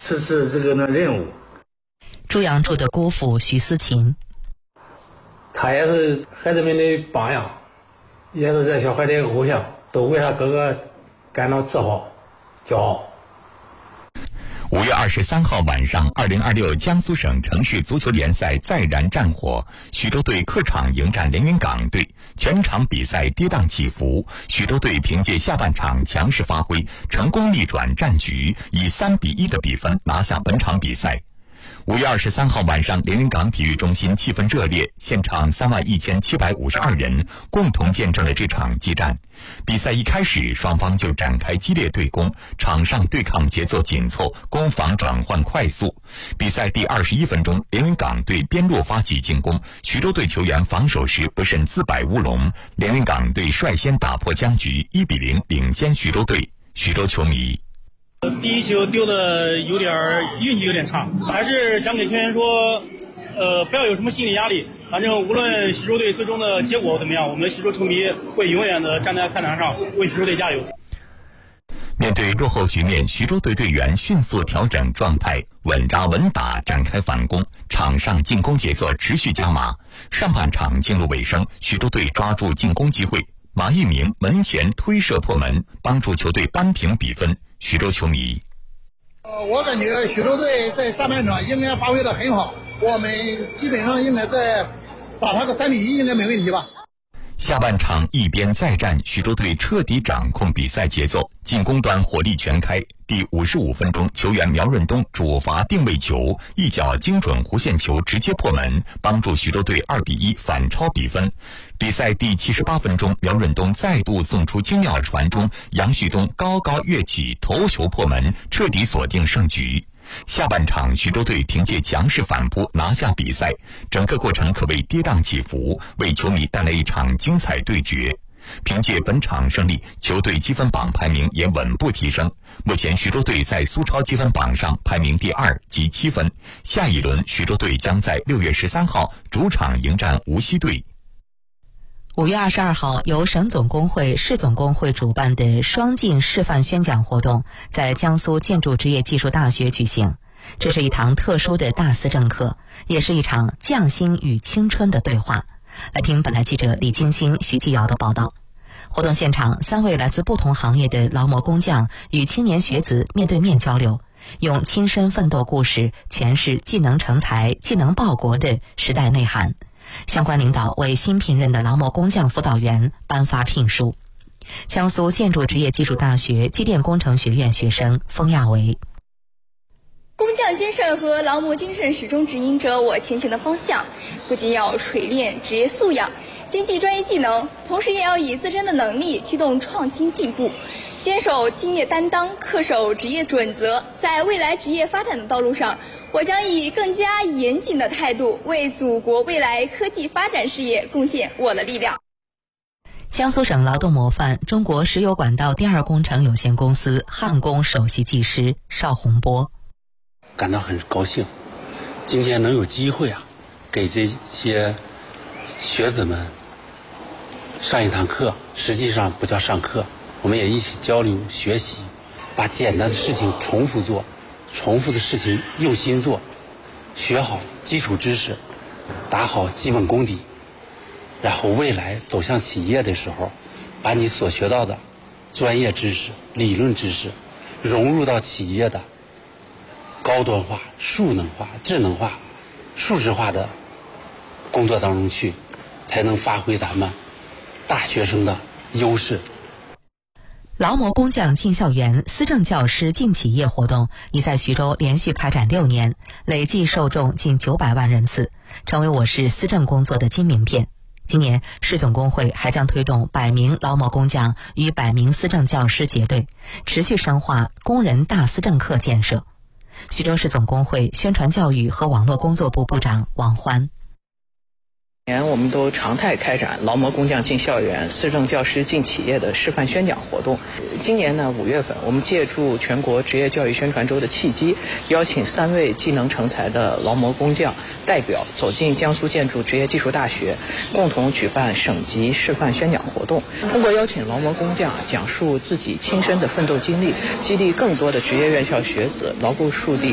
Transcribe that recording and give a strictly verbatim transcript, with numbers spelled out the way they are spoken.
实施这个呢任务。 朱阳柱的姑父徐思琴， 他也是孩子们的榜样，也是这小孩的偶像，都为他哥哥感到自豪、骄傲。 五月二十三号晚上，二零二六江苏省城市足球联赛再燃战火，徐州队客场迎战连云港队，全场比赛跌宕起伏，徐州队凭借下半场强势发挥，成功逆转战局，以三比一的比分拿下本场比赛。五月二十三号晚上，连云港体育中心气氛热烈，现场三万一千七百五十二人共同见证了这场激战。比赛一开始，双方就展开激烈对攻，场上对抗节奏紧凑，攻防转换快速。比赛第二十一分钟，连云港队边路发起进攻，徐州队球员防守时不慎自摆乌龙，连云港队率先打破僵局，一比零领先徐州队。徐州球迷。 第一球丢的有点运气有点差，还是想给球员说，呃，不要有什么心理压力。反正无论徐州队最终的结果怎么样，我们徐州球迷会永远的站在看台上为徐州队加油。 面对落后局面，徐州队队员迅速调整状态，稳扎稳打展开反攻，场上进攻节奏持续加码。上半场进入尾声，徐州队抓住进攻机会，马一鸣门前推射破门，帮助球队扳平比分。徐州球迷， 呃，我感觉徐州队在下半场应该发挥得很好，我们基本上应该在打他个三比一应该没问题吧。 下半场一边再战，徐州队彻底掌控比赛节奏，进攻端火力全开。第五十五分钟，球员苗润东主罚定位球，一脚精准弧线球直接破门，帮助徐州队二比一反超比分。比赛第七十八分钟，苗润东再度送出精妙传中，杨旭东高高跃起头球破门，彻底锁定胜局。下半场，徐州队凭借强势反扑拿下比赛，整个过程可谓跌宕起伏，为球迷带来一场精彩对决。凭借本场胜利，球队积分榜排名也稳步提升。目前，徐州队在苏超积分榜上排名第二，积七分。下一轮，徐州队将在六月十三号主场迎战无锡队。 五月二十二号，由省总工会、市总工会主办的双进示范宣讲活动在江苏建筑职业技术大学举行。这是一堂特殊的大思政课，也是一场匠心与青春的对话。来听本台记者李金星、徐继尧的报道。活动现场，三位来自不同行业的劳模工匠与青年学子面对面交流，用亲身奋斗故事诠释技能成才、技能报国的时代内涵。相关领导为新聘任的劳模工匠辅导员颁发聘书。江苏建筑职业技术大学机电工程学院学生封亚维， 工匠精神和劳模精神始终指引着我前行的方向，不仅要锤炼职业素养、经济专业技能，同时也要以自身的能力驱动创新进步，坚守敬业担当，恪守职业准则。在未来职业发展的道路上，我将以更加严谨的态度，为祖国未来科技发展事业贡献我的力量。 江苏省劳动模范中国石油管道第二工程有限公司焊工首席技师邵洪波， 感到很高兴，今天能有机会啊，给这些学子们上一堂课，实际上不叫上课，我们也一起交流学习，把简单的事情重复做，重复的事情用心做，学好基础知识，打好基本功底，然后未来走向企业的时候，把你所学到的专业知识、理论知识融入到企业的高端化、数能化、智能化、数字化的工作当中去，才能发挥咱们大学生的优势。 劳模工匠进校园、思政教师进企业活动已在徐州连续开展六年，累计受众近九百万人次，成为我市思政工作的金名片。今年，市总工会还将推动百名劳模工匠与百名思政教师结对，持续深化工人大思政课建设。徐州市总工会宣传教育和网络工作部部长王欢， 年我们都常态开展劳模工匠进校园、思政教师进企业的示范宣讲活动。今年呢，五月份，我们借助全国职业教育宣传周的契机，邀请三位技能成才的劳模工匠代表走进江苏建筑职业技术大学，共同举办省级示范宣讲活动。通过邀请劳模工匠讲述自己亲身的奋斗经历，激励更多的职业院校学子牢固树立